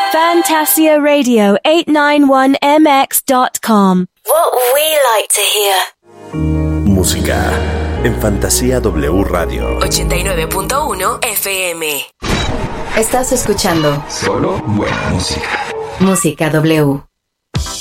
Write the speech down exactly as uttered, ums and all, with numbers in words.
Fantasia Radio eight ninety-one M X dot com. What we like to hear. Música en Fantasía W Radio ochenta y nueve punto uno F M. Estás escuchando solo buena música. Música W.